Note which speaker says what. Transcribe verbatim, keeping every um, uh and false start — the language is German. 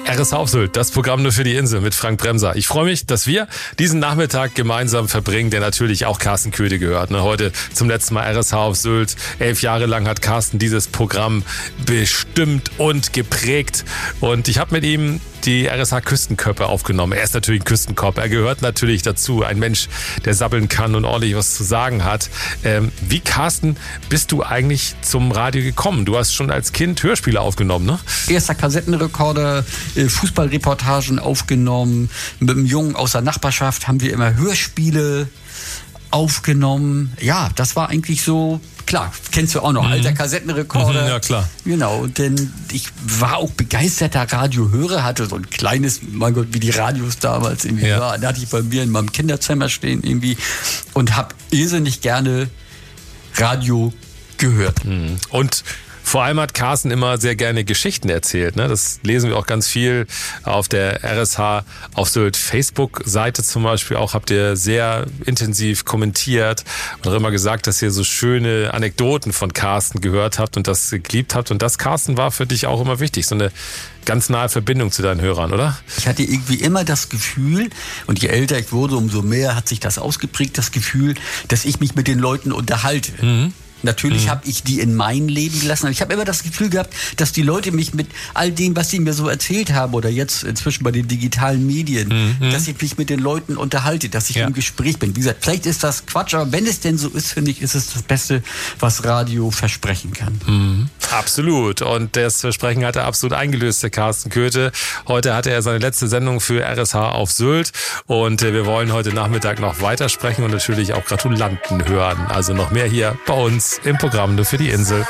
Speaker 1: R S H auf Sylt, das Programm nur für die Insel mit Frank Bremser. Ich freue mich, dass wir diesen Nachmittag gemeinsam verbringen, der natürlich auch Carsten Köthe gehört. Ne? Heute zum letzten Mal R S H auf Sylt. Elf Jahre lang hat Carsten dieses Programm bestimmt und geprägt. Und ich habe mit ihm die R S H-Küstenköppe aufgenommen. Er ist natürlich ein Küstenkopf. Er gehört natürlich dazu. Ein Mensch, der sabbeln kann und ordentlich was zu sagen hat. Ähm, wie, Carsten, bist du eigentlich zum Radio gekommen? Du hast schon als Kind Hörspiele aufgenommen, ne?
Speaker 2: Erster Kassettenrekorder, Fußballreportagen aufgenommen. Mit einem Jungen aus der Nachbarschaft haben wir immer Hörspiele aufgenommen. Ja, das war eigentlich so... Klar, kennst du auch noch, mhm. alter Kassettenrekorder.
Speaker 1: Mhm, ja, klar.
Speaker 2: Genau, denn ich war auch begeisterter Radiohörer, hatte so ein kleines, mein Gott, wie die Radios damals irgendwie ja. waren. Da hatte ich bei mir in meinem Kinderzimmer stehen irgendwie und habe irrsinnig gerne Radio gehört.
Speaker 1: Mhm. Und vor allem hat Carsten immer sehr gerne Geschichten erzählt. Ne? Das lesen wir auch ganz viel auf der R S H auf Sylt Facebook-Seite zum Beispiel. Auch habt ihr sehr intensiv kommentiert und auch immer gesagt, dass ihr so schöne Anekdoten von Carsten gehört habt und das geliebt habt. Und das, Carsten, war für dich auch immer wichtig. So eine ganz nahe Verbindung zu deinen Hörern, oder?
Speaker 2: Ich hatte irgendwie immer das Gefühl, und je älter ich wurde, umso mehr hat sich das ausgeprägt, das Gefühl, dass ich mich mit den Leuten unterhalte. Mhm. Natürlich mhm. habe ich die in mein Leben gelassen, aber ich habe immer das Gefühl gehabt, dass die Leute mich mit all dem, was sie mir so erzählt haben oder jetzt inzwischen bei den digitalen Medien, mhm. dass ich mich mit den Leuten unterhalte, dass ich ja. im Gespräch bin. Wie gesagt, vielleicht ist das Quatsch, aber wenn es denn so ist, finde ich, ist es das Beste, was Radio versprechen kann.
Speaker 1: Mhm. Absolut. Und das Versprechen hat er absolut eingelöst, der Carsten Köthe. Heute hatte er seine letzte Sendung für R S H auf Sylt und wir wollen heute Nachmittag noch weitersprechen und natürlich auch Gratulanten hören. Also noch mehr hier bei uns im Programm nur für die Insel.